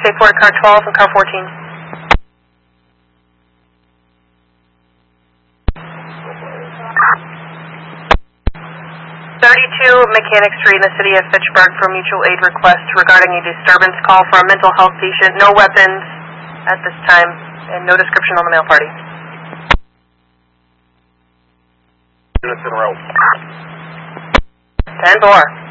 State Port, car 12 and car 14. 32 Mechanic Street in the city of Fitchburg for mutual aid request regarding a disturbance call for a mental health patient. No weapons at this time and no description on the male party. Units in row. 10-4.